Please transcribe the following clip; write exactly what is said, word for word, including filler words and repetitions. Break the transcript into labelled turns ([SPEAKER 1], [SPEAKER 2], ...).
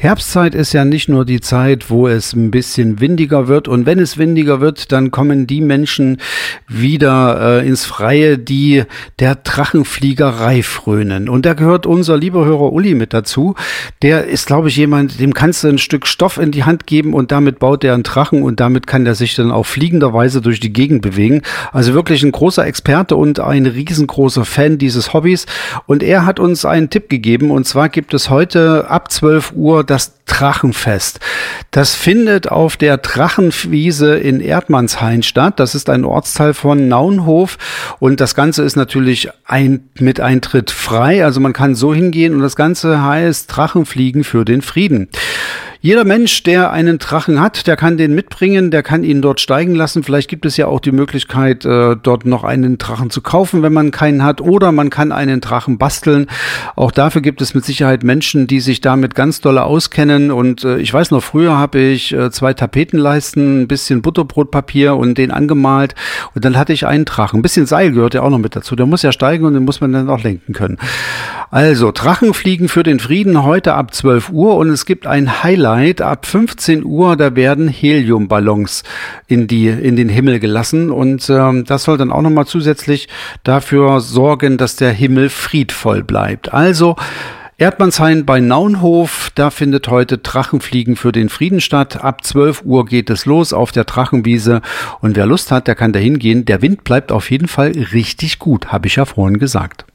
[SPEAKER 1] Herbstzeit ist ja nicht nur die Zeit, wo es ein bisschen windiger wird. Und wenn es windiger wird, dann kommen die Menschen wieder äh, ins Freie, die der Drachenfliegerei frönen. Und da gehört unser lieber Hörer Uli mit dazu. Der ist, glaube ich, jemand, dem kannst du ein Stück Stoff in die Hand geben und damit baut er einen Drachen und damit kann er sich dann auch fliegenderweise durch die Gegend bewegen. Also wirklich ein großer Experte und ein riesengroßer Fan dieses Hobbys. Und er hat uns einen Tipp gegeben. Und zwar gibt es heute ab zwölf Uhr das Drachenfest. Das findet auf der Drachenwiese in Erdmannshain statt. Das ist ein Ortsteil von Naunhof und das Ganze ist natürlich ein, mit Eintritt frei. Also man kann so hingehen und das Ganze heißt Drachenfliegen für den Frieden. Jeder Mensch, der einen Drachen hat, der kann den mitbringen, der kann ihn dort steigen lassen. Vielleicht gibt es ja auch die Möglichkeit, äh, dort noch einen Drachen zu kaufen, wenn man keinen hat. Oder man kann einen Drachen basteln. Auch dafür gibt es mit Sicherheit Menschen, die sich damit ganz dolle auskennen. Und äh, ich weiß noch, früher habe ich äh, zwei Tapetenleisten, ein bisschen Butterbrotpapier und den angemalt. Und dann hatte ich einen Drachen. Ein bisschen Seil gehört ja auch noch mit dazu. Der muss ja steigen und den muss man dann auch lenken können. Also, Drachenfliegen für den Frieden heute ab zwölf Uhr und es gibt ein Highlight. Ab fünfzehn Uhr, da werden Heliumballons in die in den Himmel gelassen und ähm, das soll dann auch nochmal zusätzlich dafür sorgen, dass der Himmel friedvoll bleibt. Also Erdmannshain bei Naunhof, da findet heute Drachenfliegen für den Frieden statt. Ab zwölf Uhr geht es los auf der Drachenwiese und wer Lust hat, der kann da hingehen. Der Wind bleibt auf jeden Fall richtig gut, habe ich ja vorhin gesagt.